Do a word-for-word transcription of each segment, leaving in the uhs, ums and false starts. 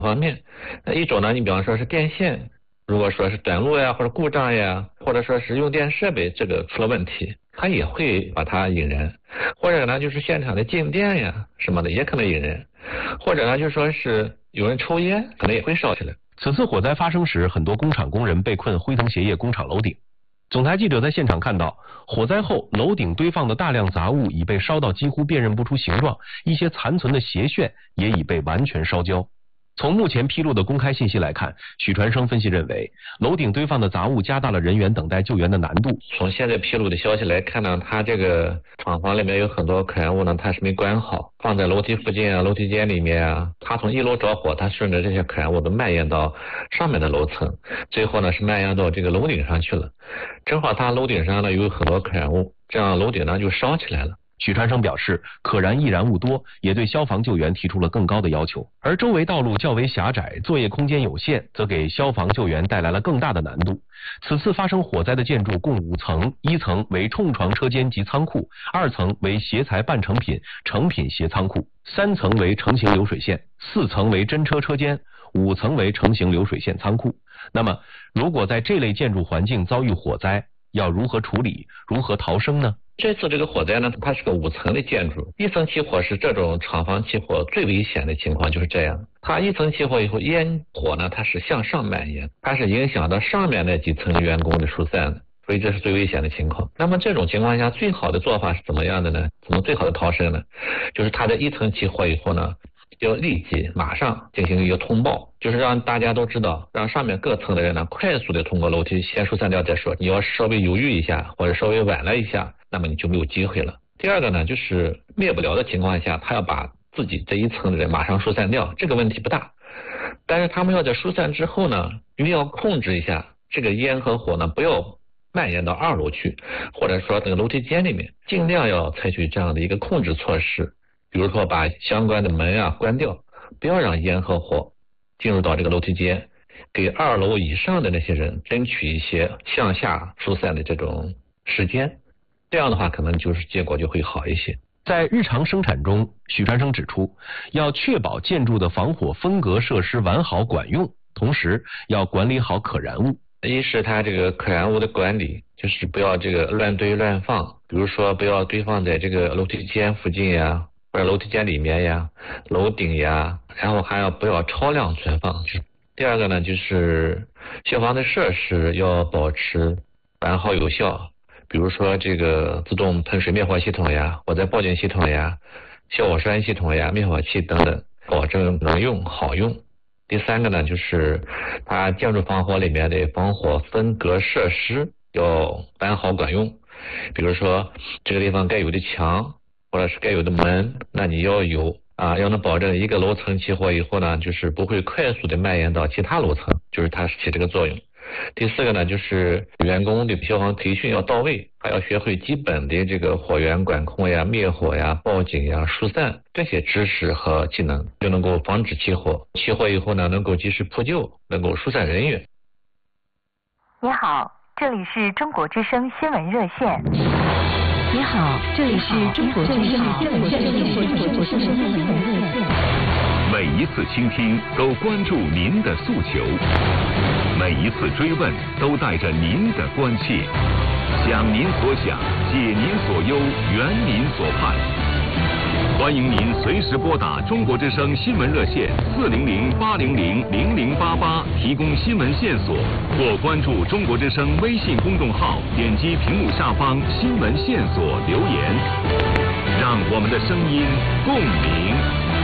方面。那一种呢，你比方说是电线，如果说是短路呀，或者故障呀，或者说是用电设备这个出了问题，它也会把它引燃。或者呢，就是现场的静电呀什么的也可能引燃。或者呢，就说是有人抽烟，可能也会烧起来。 此次火灾发生时，很多工厂工人被困灰层鞋业工厂楼顶。总台记者在现场看到，火灾后楼顶堆放的大量杂物已被烧到几乎辨认不出形状，一些残存的鞋楦也已被完全烧焦。从目前披露的公开信息来看，许传生分析认为，楼顶堆放的杂物加大了人员等待救援的难度。 从现在披露的消息来看呢，它这个厂房里面有很多可燃物呢，它是没关好，放在楼梯附近啊、楼梯间里面啊。它从一楼着火，它顺着这些可燃物都蔓延到上面的楼层，最后呢是蔓延到这个楼顶上去了。正好它楼顶上呢有很多可燃物，这样楼顶呢就烧起来了。 许传生表示，可燃易燃物多，也对消防救援提出了更高的要求。而周围道路较为狭窄，作业空间有限，则给消防救援带来了更大的难度。此次发生火灾的建筑共五层，一层为冲床车间及仓库，二层为鞋材半成品、成品鞋仓库，三层为成型流水线，四层为真车车间，五层为成型流水线仓库。那么，如果在这类建筑环境遭遇火灾，要如何处理？如何逃生呢？ 这次这个火灾呢，它是个五层的建筑，一层起火是这种厂房起火最危险的情况，就是这样。它一层起火以后，烟火呢它是向上蔓延，它是影响到上面那几层员工的疏散的，所以这是最危险的情况。那么这种情况下，最好的做法是怎么样的呢？怎么最好的逃生呢？就是它在一层起火以后呢，要立即马上进行一个通报，就是让大家都知道，让上面各层的人呢快速的通过楼梯先疏散掉再说。你要稍微犹豫一下，或者稍微晚了一下，那么你就没有机会了。第二个呢，就是灭不了的情况下，他要把自己这一层的人马上疏散掉，这个问题不大。但是他们要在疏散之后呢，一定要控制一下这个烟和火呢，不要蔓延到二楼去，或者说这个楼梯间里面，尽量要采取这样的一个控制措施。比如说把相关的门啊关掉，不要让烟和火进入到这个楼梯间，给二楼以上的那些人争取一些向下疏散的这种时间，这样的话可能就是结果就会好一些。 在日常生产中，许传生指出，要确保建筑的防火分隔设施完好管用，同时要管理好可燃物。 一是它这个可燃物的管理，就是不要这个乱堆乱放，比如说不要堆放在这个楼梯间附近呀，或者楼梯间里面呀、楼顶呀，然后还要不要超量存放。第二个呢，就是消防的设施要保持完好有效，比如说这个自动喷水灭火系统呀、火灾报警系统呀、消火栓系统呀、灭火器等等，保证能用好用。第三个呢，就是它建筑防火里面的防火分隔设施要完好管用，比如说这个地方该有的墙或者是该有的门，那你要有啊，要能保证一个楼层起火以后呢，就是不会快速的蔓延到其他楼层，就是它起这个作用。第四个呢，就是员工的消防培训要到位，还要学会基本的这个火源管控呀、灭火呀、报警呀、疏散这些知识和技能，就能够防止起火。起火以后呢，能够及时扑救，能够疏散人员。 你好，这里是中国之声新闻热线。 你好，这里是中国之声新闻热线。 每一次倾听都关注您的诉求，每一次追问都带着您的关切，想您所想，解您所忧，圆您所盼。欢迎您随时拨打中国之声新闻热线四零零八零零零零八八提供新闻线索，或关注中国之声微信公众号，点击屏幕下方新闻线索留言，让我们的声音共鸣。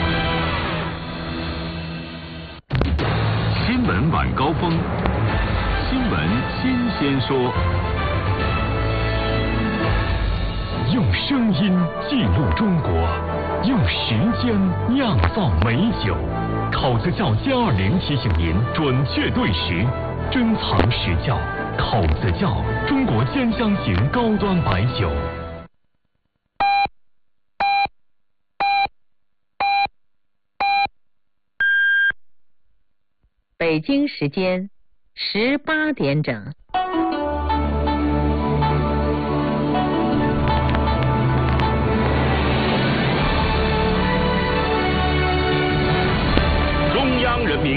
新闻晚高峰，新闻新鲜说。用声音记录中国，用时间酿造美酒。口子窖歼二零提醒您准确对时，珍藏实窖。口子窖，中国尖香型高端白酒。 北京时间十八点整。